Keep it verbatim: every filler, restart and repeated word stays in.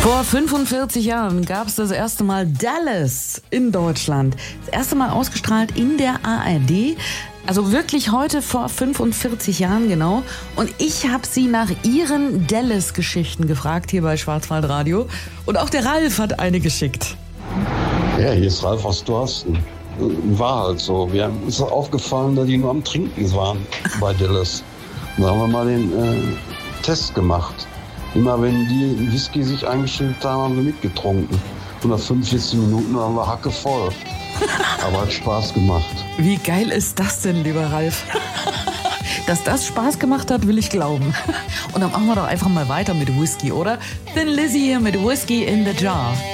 Vor fünfundvierzig Jahren gab es das erste Mal Dallas in Deutschland. Das erste Mal ausgestrahlt in der A R D. Also wirklich heute vor fünfundvierzig Jahren genau. Und ich habe sie nach ihren Dallas-Geschichten gefragt hier bei Schwarzwaldradio. Und auch der Ralf hat eine geschickt. Ja, hier ist Ralf aus Dorsten. War halt so. Wir haben uns aufgefallen, dass die nur am Trinken waren bei Dallas. Und da haben wir mal den äh, Test gemacht. Immer wenn die einen Whisky sich eingeschüttet haben, haben wir mitgetrunken. Und nach fünfundvierzig Minuten waren wir hacke voll. Aber hat Spaß gemacht. Wie geil ist das denn, lieber Ralf? Dass das Spaß gemacht hat, will ich glauben. Und dann machen wir doch einfach mal weiter mit Whisky, oder? Thin Lizzy hier mit Whisky in the Jar.